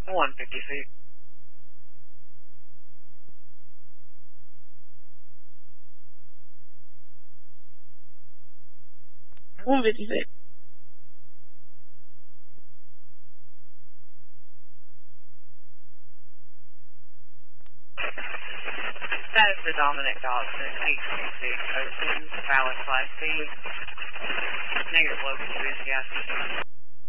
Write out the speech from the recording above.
156. 156. That is the Dominic Dodson, 86602, valid Class B, negative local enthusiastic.